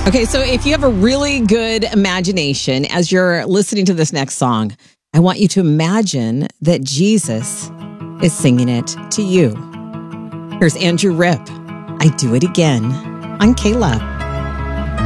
Okay, so if you have a really good imagination as you're listening to this next song, I want you to imagine that Jesus is singing it to you. Here's Andrew Ripp. I Do It Again on Kayla.